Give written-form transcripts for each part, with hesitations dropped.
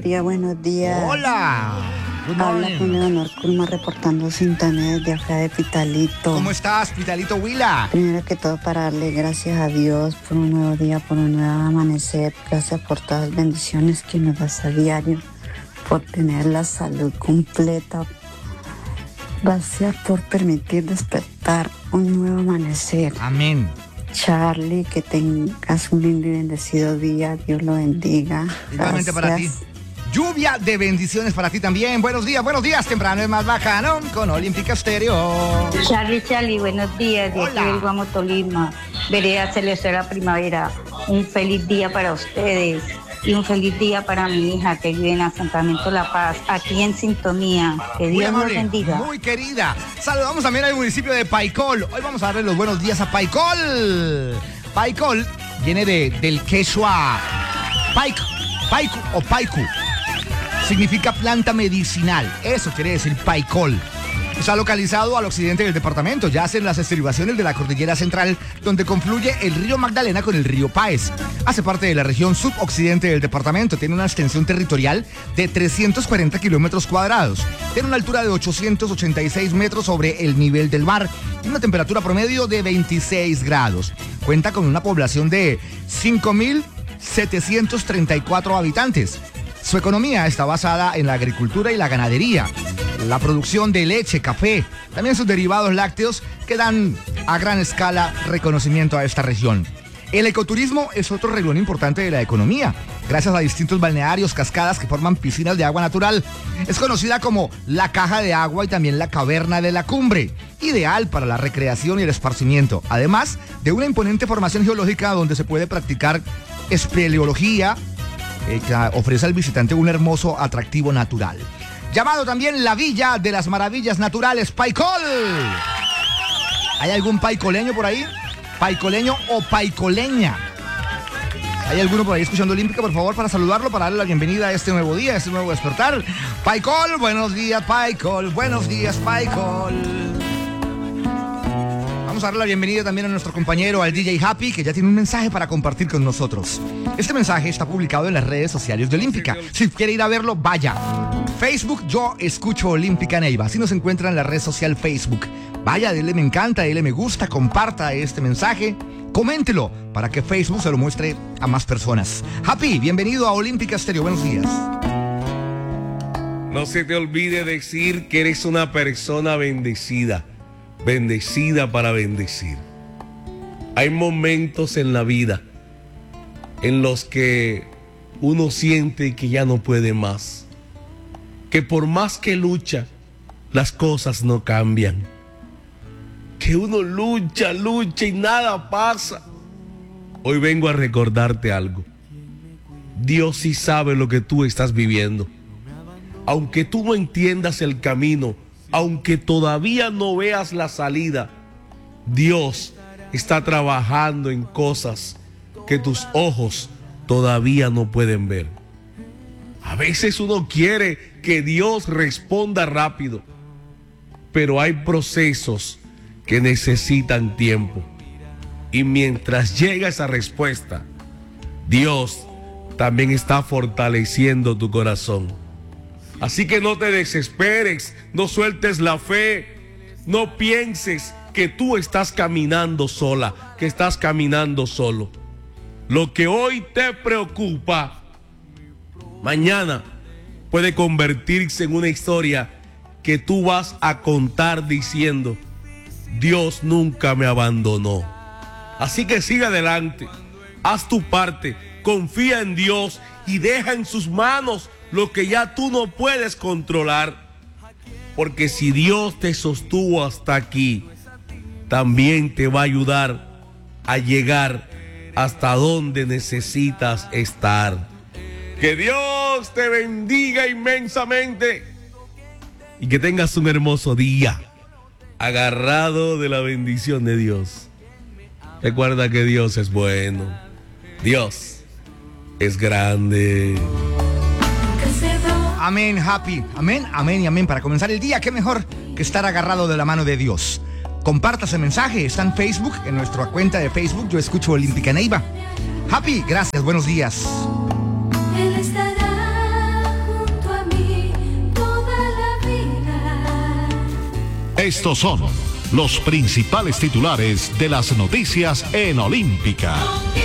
Buenos días. Hola. Habla con Leonor Culma reportando sintonía desde acá de Pitalito. ¿Cómo estás, Pitalito Huila? Primero que todo, para darle gracias a Dios por un nuevo día, por un nuevo amanecer. Gracias por todas las bendiciones que nos das a diario, por tener la salud completa. Gracias por permitir despertar un nuevo amanecer. Amén. Charlie, que tengas un lindo y bendecido día. Dios lo bendiga. Igualmente para ti. Lluvia de bendiciones para ti también. Buenos días. Temprano es más bacano con Olímpica Estéreo. Charlie, buenos días. De aquí del Guamo, Tolima. Vereda Celeste Primavera. Un feliz día para ustedes y un feliz día para mi hija que vive en Asentamiento La Paz, aquí en sintonía. Que Dios nos bendiga. Muy querida. Saludamos también al municipio de Paicol. Hoy vamos a darle los buenos días a Paicol. Paicol viene del quechua paiku o paiku. Significa planta medicinal. Eso quiere decir Paicol. Está localizado al occidente del departamento, ya en las estribaciones de la cordillera central, donde confluye el río Magdalena con el río Páez. Hace parte de la región suboccidente del departamento. Tiene una extensión territorial de 340 kilómetros cuadrados. Tiene una altura de 886 metros sobre el nivel del mar y una temperatura promedio de 26 grados. Cuenta con una población de 5.734 habitantes. Su economía está basada en la agricultura y la ganadería, la producción de leche, café, también sus derivados lácteos que dan a gran escala reconocimiento a esta región. El ecoturismo es otro renglón importante de la economía, gracias a distintos balnearios, cascadas que forman piscinas de agua natural. Es conocida como la caja de agua y también la caverna de la cumbre, ideal para la recreación y el esparcimiento, además de una imponente formación geológica donde se puede practicar espeleología, que ofrece al visitante un hermoso atractivo natural. Llamado también la Villa de las Maravillas Naturales, Paicol. ¿Hay algún paicoleño por ahí? ¿Paicoleño o paicoleña? ¿Hay alguno por ahí escuchando Olímpica, por favor, para saludarlo, para darle la bienvenida a este nuevo día, a este nuevo despertar? Paicol, buenos días, Paicol. Buenos días, Paicol. Vamos a darle la bienvenida también a nuestro compañero, al DJ Happy, que ya tiene un mensaje para compartir con nosotros. Este mensaje está publicado en las redes sociales de Olímpica. Si quiere ir a verlo, vaya. Facebook, Yo Escucho Olímpica Neiva. Así nos encuentra en la red social Facebook. Vaya, dele me encanta, dele me gusta, comparta este mensaje, coméntelo para que Facebook se lo muestre a más personas. Happy, bienvenido a Olímpica Estéreo. Buenos días. No se te olvide decir que eres una persona bendecida. Bendecida para bendecir. Hay momentos en la vida en los que uno siente que ya no puede más, que por más que lucha, las cosas no cambian, que uno lucha y nada pasa. Hoy vengo a recordarte algo. Dios sí sabe lo que tú estás viviendo. Aunque tú no entiendas el camino, aunque todavía no veas la salida, Dios está trabajando en cosas que tus ojos todavía no pueden ver. A veces uno quiere que Dios responda rápido, pero hay procesos que necesitan tiempo. Y mientras llega esa respuesta, Dios también está fortaleciendo tu corazón. Así que no te desesperes, no sueltes la fe, no pienses que tú estás caminando sola, que estás caminando solo. Lo que hoy te preocupa, mañana puede convertirse en una historia que tú vas a contar diciendo: Dios nunca me abandonó. Así que sigue adelante, haz tu parte, confía en Dios y deja en sus manos lo que ya tú no puedes controlar. Porque si Dios te sostuvo hasta aquí, también te va a ayudar a llegar hasta donde necesitas estar. Que Dios te bendiga inmensamente y que tengas un hermoso día, agarrado de la bendición de Dios. Recuerda que Dios es bueno, Dios es grande. Amén, Happy. Amén, amén y amén. Para comenzar el día, qué mejor que estar agarrado de la mano de Dios. Comparta ese mensaje. Está en Facebook, en nuestra cuenta de Facebook, Yo Escucho Olímpica Neiva. Happy, gracias, buenos días. Él estará Estos son los principales titulares de las noticias en Olímpica.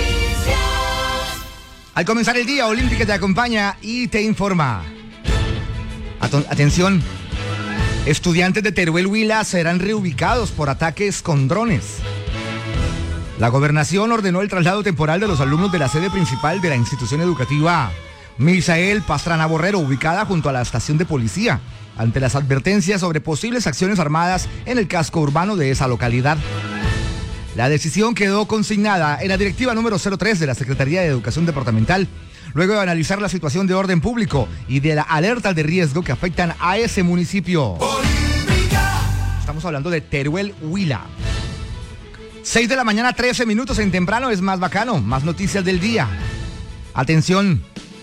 Al comenzar el día, Olímpica te acompaña y te informa. Atención, estudiantes de Teruel Huila serán reubicados por ataques con drones. La gobernación ordenó el traslado temporal de los alumnos de la sede principal de la institución educativa Misael Pastrana Borrero, ubicada junto a la estación de policía, ante las advertencias sobre posibles acciones armadas en el casco urbano de esa localidad. La decisión quedó consignada en la directiva número 03 de la Secretaría de Educación Departamental, luego de analizar la situación de orden público y de la alerta de riesgo que afectan a ese municipio. Estamos hablando de Teruel Huila. 6 de la mañana, 13 minutos en Temprano es más bacano, más noticias del día. Atención.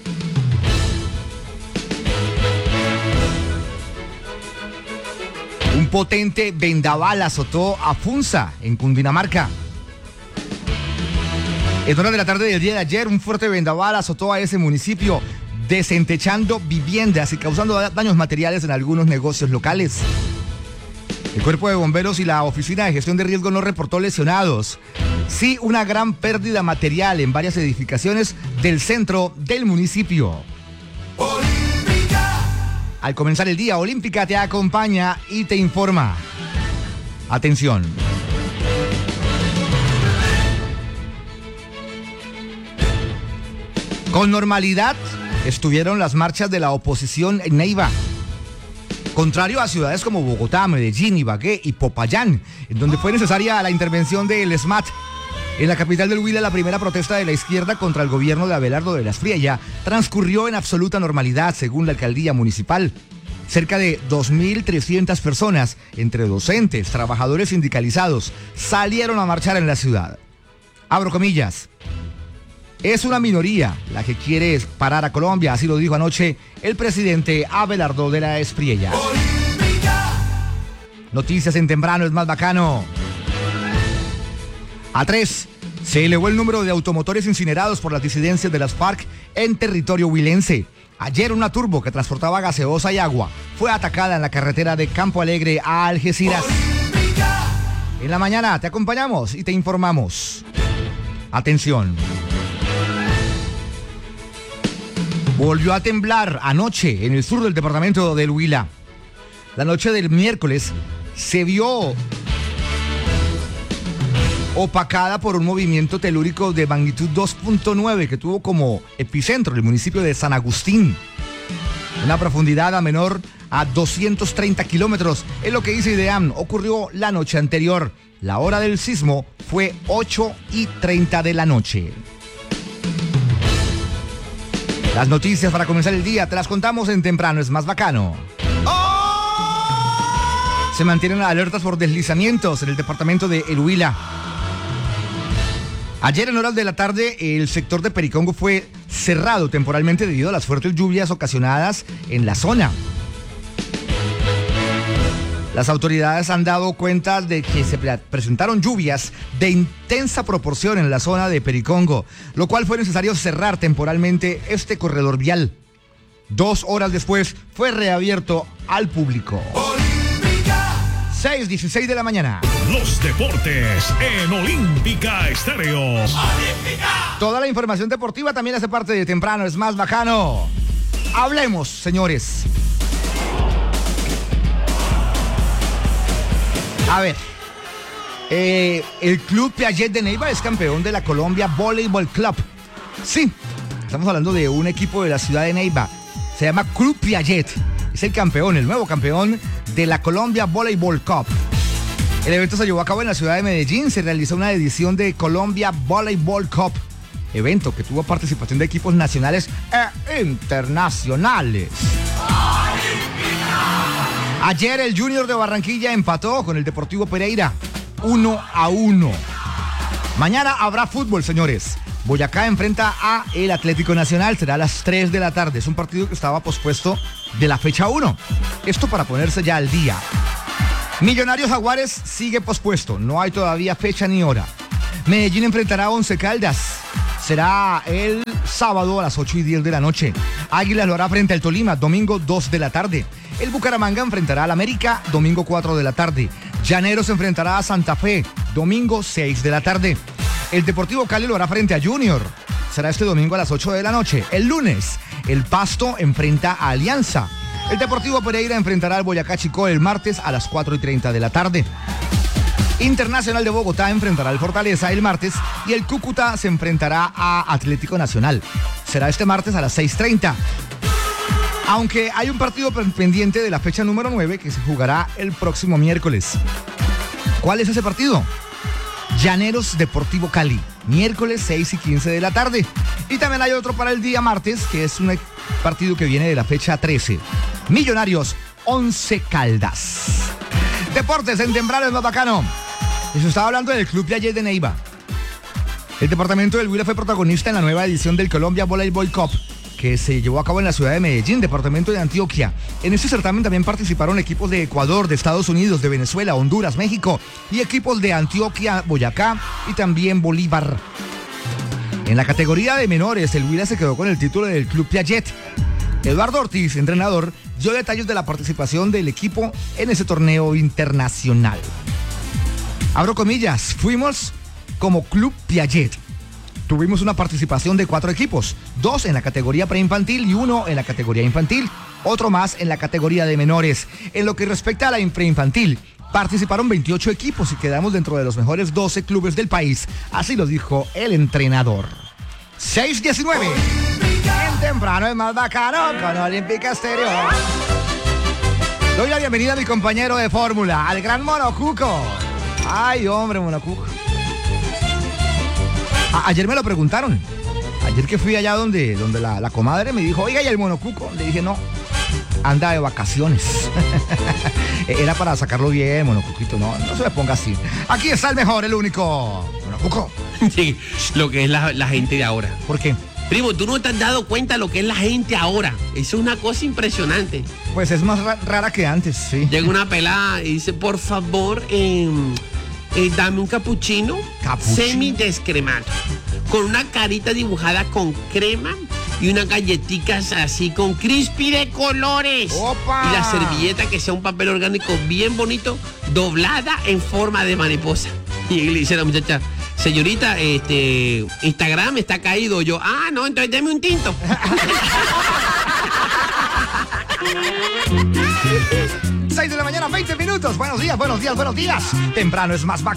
Un potente vendaval azotó a Funza, en Cundinamarca. En horas de la tarde del día de ayer, un fuerte vendaval azotó a ese municipio, desentechando viviendas y causando daños materiales en algunos negocios locales. El Cuerpo de Bomberos y la Oficina de Gestión de Riesgo no reportó lesionados. Sí, una gran pérdida material en varias edificaciones del centro del municipio. Al comenzar el día, Olímpica te acompaña y te informa. Atención. Con normalidad estuvieron las marchas de la oposición en Neiva. Contrario a ciudades como Bogotá, Medellín, Ibagué y Popayán, en donde fue necesaria la intervención del SMAT. En la capital del Huila, la primera protesta de la izquierda contra el gobierno de Abelardo de la Espriella transcurrió en absoluta normalidad, según la alcaldía municipal. Cerca de 2.300 personas, entre docentes, trabajadores sindicalizados, salieron a marchar en la ciudad. Abro comillas. Es una minoría la que quiere parar a Colombia, así lo dijo anoche el presidente Abelardo de la Espriella. Noticias en Temprano es más bacano. A 3, se elevó el número de automotores incinerados por las disidencias de las FARC en territorio huilense. Ayer una turbo que transportaba gaseosa y agua fue atacada en la carretera de Campo Alegre a Algeciras. En la mañana te acompañamos y te informamos. Atención. Volvió a temblar anoche en el sur del departamento del Huila. La noche del miércoles se vio opacada por un movimiento telúrico de magnitud 2.9 que tuvo como epicentro el municipio de San Agustín. Una profundidad a menor a 230 kilómetros es lo que dice IDEAM. Ocurrió la noche anterior. La hora del sismo fue 8:30 de la noche. Las noticias para comenzar el día te las contamos en Temprano es más bacano. Se mantienen alertas por deslizamientos en el departamento de El Huila. Ayer en horas de la tarde el sector de Pericongo fue cerrado temporalmente debido a las fuertes lluvias ocasionadas en la zona. Las autoridades han dado cuenta de que se presentaron lluvias de intensa proporción en la zona de Pericongo, lo cual fue necesario cerrar temporalmente este corredor vial. 2 horas después fue reabierto al público. 6:16 de la mañana. Los deportes en Olímpica Estéreo. ¡Olímpica! Toda la información deportiva también hace parte de Temprano es más bacano. Hablemos, señores. A ver, el Club Piaget de Neiva es campeón de la Colombia Voleibol Club. Sí, estamos hablando de un equipo de la ciudad de Neiva. Se llama Club Piaget. Es el campeón, el nuevo campeón de la Colombia Voleibol Cup. El evento se llevó a cabo en la ciudad de Medellín. Se realizó una edición de Colombia Voleibol Cup, evento que tuvo participación de equipos nacionales e internacionales. Ayer el Junior de Barranquilla empató con el Deportivo Pereira 1-1. Mañana habrá fútbol, señores. Boyacá enfrenta a el Atlético Nacional, será a las 3 de la tarde. Es un partido que estaba pospuesto de la fecha 1. Esto para ponerse ya al día. Millonarios Jaguares sigue pospuesto, no hay todavía fecha ni hora. Medellín enfrentará a Once Caldas, será el sábado a las 8:10 de la noche. Águilas lo hará frente al Tolima, domingo 2 de la tarde. El Bucaramanga enfrentará al América, domingo 4 de la tarde. Llaneros enfrentará a Santa Fe, domingo 6 de la tarde. El Deportivo Cali lo hará frente a Junior. Será este domingo a las 8 de la noche. El lunes, el Pasto enfrenta a Alianza. El Deportivo Pereira enfrentará al Boyacá Chicó el martes a las 4:30 de la tarde. Internacional de Bogotá enfrentará al Fortaleza el martes y el Cúcuta se enfrentará a Atlético Nacional. Será este martes a las 6:30. Aunque hay un partido pendiente de la fecha número 9 que se jugará el próximo miércoles. ¿Cuál es ese partido? Llaneros Deportivo Cali, miércoles 6:15 de la tarde. Y también hay otro para el día martes, que es un partido que viene de la fecha 13. Millonarios, 11 Caldas. Deportes en temprano es más bacano. Eso estaba hablando del Club Piaget de Neiva. El departamento del Huila fue protagonista en la nueva edición del Colombia Volleyball Cup, que se llevó a cabo en la ciudad de Medellín, departamento de Antioquia. En este certamen también participaron equipos de Ecuador, de Estados Unidos, de Venezuela, Honduras, México y equipos de Antioquia, Boyacá y también Bolívar. En la categoría de menores, el Huila se quedó con el título del Club Piaget. Eduardo Ortiz, entrenador, dio detalles de la participación del equipo en ese torneo internacional. Abro comillas, fuimos como Club Piaget. Tuvimos una participación de 4 equipos, 2 en la categoría preinfantil y 1 en la categoría infantil, otro más en la categoría de menores. En lo que respecta a la preinfantil, participaron 28 equipos y quedamos dentro de los mejores 12 clubes del país, así lo dijo el entrenador. 6:19. En temprano es más bacano con Olímpica Estéreo. Doy la bienvenida a mi compañero de fórmula, al gran Monocuco. Ay, hombre, Monocuco. Ayer me lo preguntaron. Ayer que fui allá donde la comadre me dijo, oiga, ¿y el Monocuco? Le dije, no, anda de vacaciones. Era para sacarlo bien, Monocuquito. No se me ponga así. Aquí está el mejor, el único. Monocuco. Sí, lo que es la gente de ahora. ¿Por qué? Primo, tú no te has dado cuenta lo que es la gente ahora. Eso es una cosa impresionante. Pues es más rara que antes, sí. Llega una pelada y dice, por favor, dame un capuchino semidescremado, con una carita dibujada con crema y unas galletitas así con crispy de colores. ¡Opa! Y la servilleta que sea un papel orgánico bien bonito, doblada en forma de mariposa. Y le dice a la muchacha, señorita, Instagram está caído. Yo, no, entonces deme un tinto. 6 de la mañana, 20 minutos. Buenos días, buenos días, buenos días. Temprano es más bacano.